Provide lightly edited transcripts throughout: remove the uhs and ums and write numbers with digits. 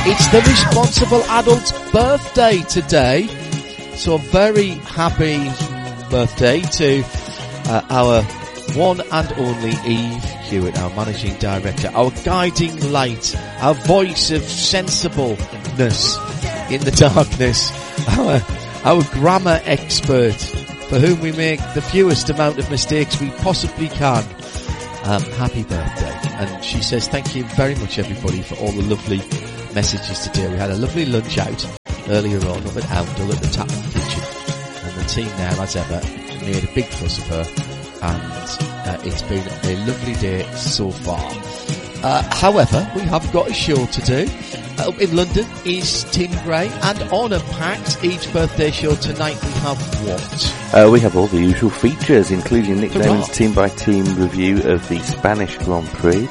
It's the responsible adult's birthday today, so a very happy birthday to our one and only Eve Hewitt, our managing director, our guiding light, our voice of sensibleness in the darkness, our grammar expert, for whom we make the fewest amount of mistakes we possibly can. Happy birthday. And she says thank you very much, everybody, for all the lovely messages today. We had a lovely lunch out earlier on up at Oundle at the Tapman Kitchen, and the team now, as ever, made a big fuss of her, and it's been a lovely day so far. However, we have got a show to do. In London is Tim Gray, and on a packed Eve's birthday show tonight we have what? We have all the usual features, including Nick Damon's team-by-team review of the Spanish Grand Prix.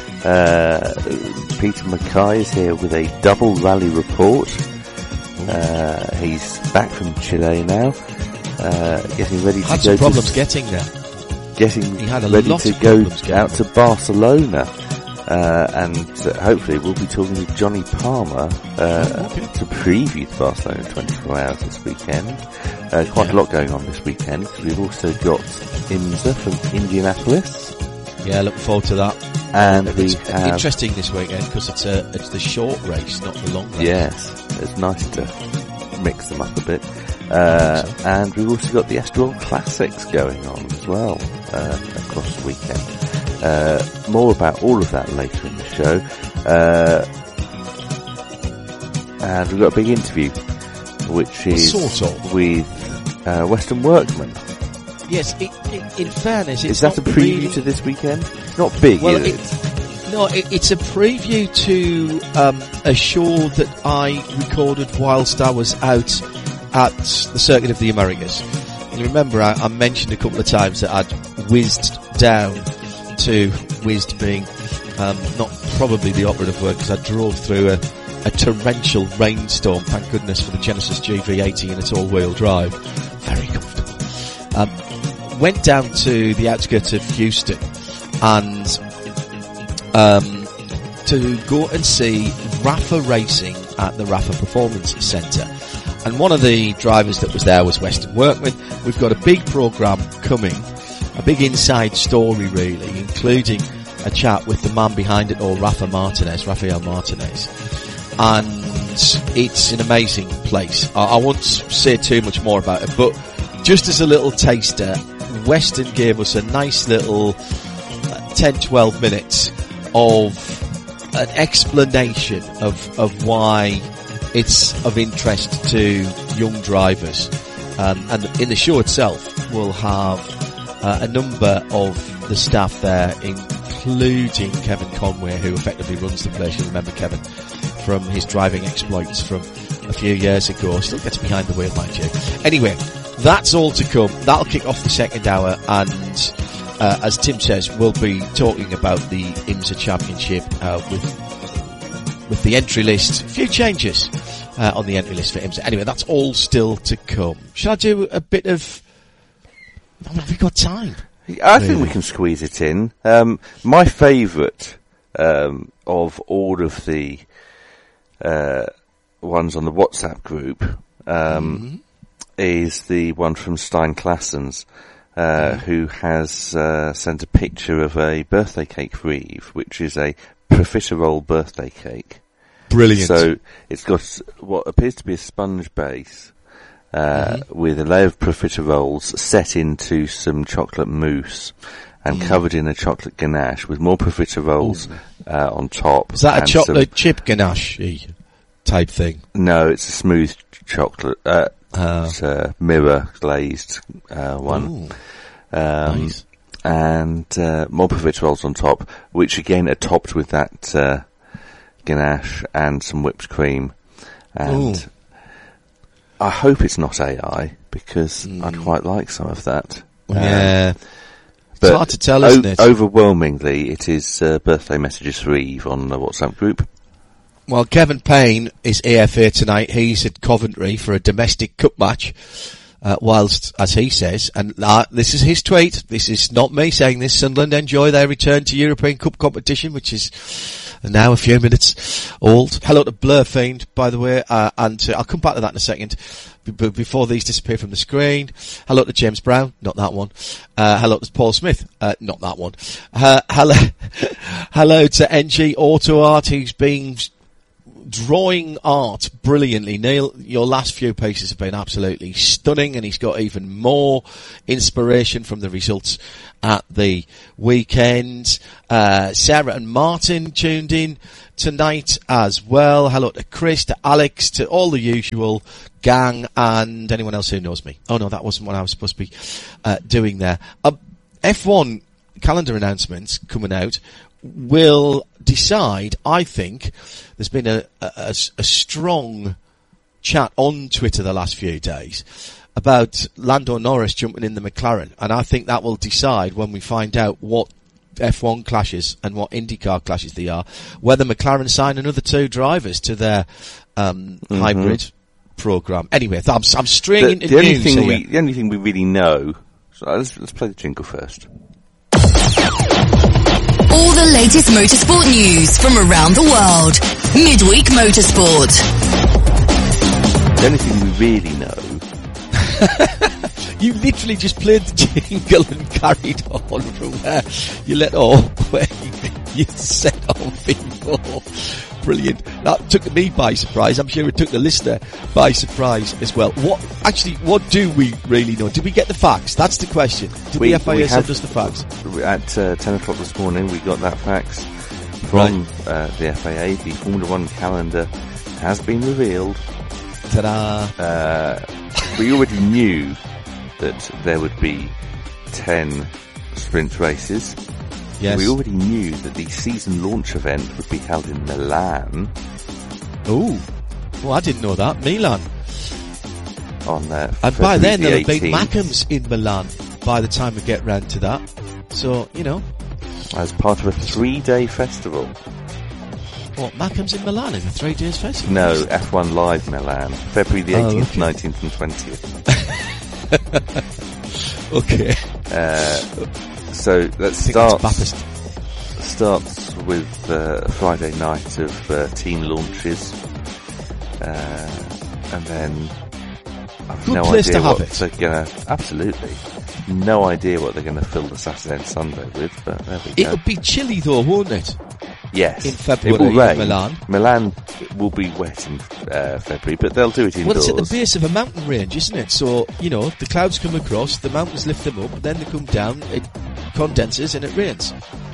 Peter Mackay is here with a double rally report. He's back from Chile now, getting ready to had go some problems getting there. Getting ready to go out to Barcelona. And hopefully we'll be talking to Johnny Palmer to preview the Barcelona 24 Hours this weekend. Quite a lot going on this weekend. We've also got IMSA from Indianapolis. Yeah, looking forward to that. And it's interesting this weekend because it's the short race, not the long race. Yes, it's nice to mix them up a bit. And we've also got the Estoril Classics going on as well across the weekend. More about all of that later in the show. And we've got a big interview, which is with Western Workman. Yes, in fairness, it's is that not a preview really to this weekend? It's not big, well, is it? No, it's a preview to a show that I recorded whilst I was out at the Circuit of the Americas. And remember, I mentioned a couple of times that I'd whizzed down to whizzed being not probably the operative word, because I drove through a torrential rainstorm, thank goodness for the Genesis GV80 and its all-wheel drive. Very comfortable. Went down to the outskirts of Houston and to go and see Rafa Racing at the Rafa Performance Centre. And one of the drivers that was there was Western Workman. We've got a big programme coming, a big inside story really, including a chat with the man behind it all, Rafael Martinez. And it's an amazing place. I won't say too much more about it, but just as a little taster, Western gave us a nice little 10-12 minutes of an explanation of why it's of interest to young drivers. And in the show itself, we'll have a number of the staff there, including Kevin Conway, who effectively runs the place. You'll remember Kevin from his driving exploits from a few years ago. Still gets behind the wheel, mind you. Anyway, that's all to come. That'll kick off the second hour, and as Tim says, we'll be talking about the IMSA Championship with the entry list. A few changes on the entry list for IMSA. Anyway, that's all still to come. Shall I do a bit of... Have we got time? I think we can squeeze it in. My favourite of all of the ones on the WhatsApp group is the one from Stein Claessens, who has sent a picture of a birthday cake for Eve, which is a profiterole birthday cake. Brilliant. So it's got what appears to be a sponge base with a layer of profiteroles set into some chocolate mousse and covered in a chocolate ganache with more profiteroles on top. Is that a chocolate chip ganache type thing? No, it's a smooth chocolate. It's a mirror glazed one. Nice. And more profiteroles on top, which again are topped with that ganache and some whipped cream. And I hope it's not AI, because I'd quite like some of that. Yeah. But it's hard to tell, isn't it? Overwhelmingly, it is birthday messages for Eve on the WhatsApp group. Well, Kevin Payne is AFA tonight. He's at Coventry for a domestic cup match. whilst, as he says, and this is his tweet, this is not me saying this, Sunderland enjoy their return to European Cup competition, which is now a few minutes old. Hello to Blur Fiend, by the way, and I'll come back to that in a second, before these disappear from the screen. Hello to James Brown, not that one. Hello to Paul Smith, not that one. Hello to NG Auto Art, who's been drawing art brilliantly. Neil, your last few pieces have been absolutely stunning, and he's got even more inspiration from the results at the weekend. Sarah and Martin tuned in tonight as well. Hello to Chris, to Alex, to all the usual gang, and anyone else who knows me. Oh no, that wasn't what I was supposed to be doing there. F1 calendar announcements coming out will decide, I think. There's been a strong chat on Twitter the last few days about Lando Norris jumping in the McLaren, and I think that will decide, when we find out what F1 clashes and what IndyCar clashes they are, whether McLaren sign another 2 drivers to their hybrid program. Anyway, I'm straying into news here. The only thing we really know. So let's play the jingle first. All the latest motorsport news from around the world. Midweek Motorsport. The only thing we really know. You literally just played the jingle and carried on from where you let off, where you set off before. Brilliant. That took me by surprise. I'm sure it took the listener by surprise as well. What do we really know? Did we get the facts? That's the question. Did the FIA send us the facts? At 10 o'clock this morning, we got that fax from the FIA. The Formula 1 calendar has been revealed. Ta-da! We already knew that there would be 10 sprint races. Yes. We already knew that the season launch event would be held in Milan. Oh, well, I didn't know that. Milan. And by then there'll be big Mackems in Milan by the time we get round to that. So, as part of a 3-day festival. What, Mackems in Milan is a 3 days festival? No, F1 Live Milan. February the 18th, 19th and 20th. Okay. So let's starts with Friday night of team launches, and then I've good no place idea to have what they're gonna. Absolutely, no idea what they're gonna fill the Saturday and Sunday with. But there we go. It'll be chilly though, won't it? Yes, in February, it will rain. Milan. Milan will be wet in February, but they'll do it indoors. Well, it's at the base of a mountain range, isn't it? So, the clouds come across, the mountains lift them up, then they come down, it condenses and it rains.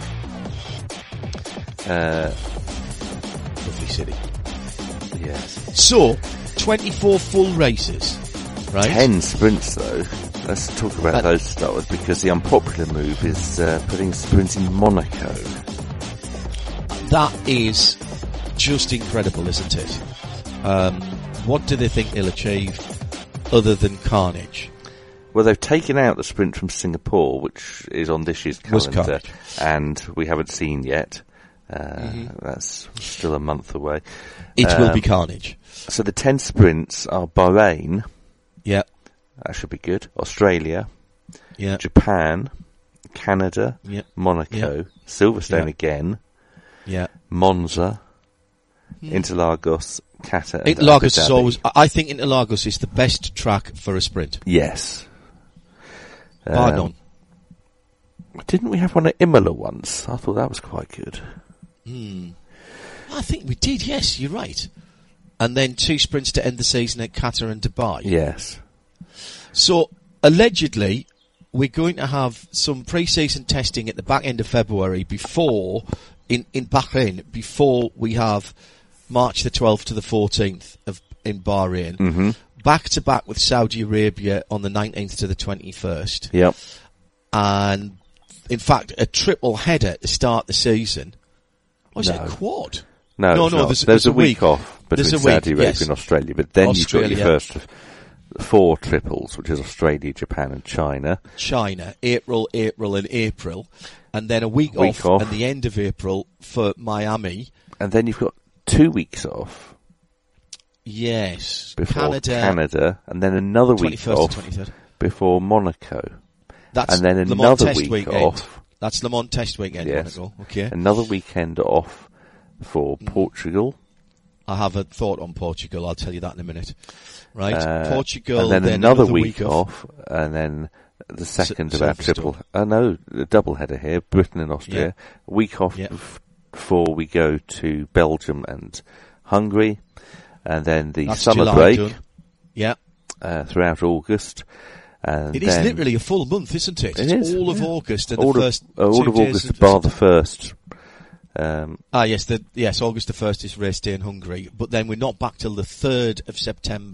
Lovely city. Yes. So, 24 full races, right? 10 sprints though. Let's talk about those to start with, because the unpopular move is putting sprints in Monaco. That is just incredible, isn't it? What do they think they'll achieve other than carnage? Well, they've taken out the sprint from Singapore, which is on this year's calendar, and we haven't seen yet. That's still a month away. It will be carnage. So the 10 sprints are Bahrain. Yeah. That should be good. Australia. Yeah. Japan. Canada. Yeah. Monaco. Silverstone again. Yeah. Monza. Interlagos. Qatar. And Interlagos Abu is Dhabi. always, I think Interlagos is the best track for a sprint. Yes. Bar none. Didn't we have one at Imola once? I thought that was quite good. I think we did, yes, you're right. And then 2 sprints to end the season at Qatar and Dubai. Yes. So, allegedly, we're going to have some pre-season testing at the back end of February before, in Bahrain, before we have March the 12th to the 14th in Bahrain. Mm-hmm. Back to back with Saudi Arabia on the 19th to the 21st. Yep. And, in fact, a triple header to start the season. Was it a quad? No, there's a week off between Saudi Arabia and Australia, but then you've got your first 4 triples, which is Australia, Japan and China. April, and April. And then a week off at the end of April for Miami. And then you've got 2 weeks off. Yes. Before Canada, and then another week off before Monaco. That's and then another week off. That's Le Mans Test weekend, yes. Monaco. Okay. Another weekend off for Portugal. I have a thought on Portugal, I'll tell you that in a minute. Right, Portugal, and then another week off, and then the second of our the double header here, Britain and Austria. A week off before we go to Belgium and Hungary, and then that's summer July, break. Throughout August. And it is literally a full month, isn't it? It's all of August and all of August bar the 1st. August the 1st is race day in Hungary, but then we're not back till the 3rd of September.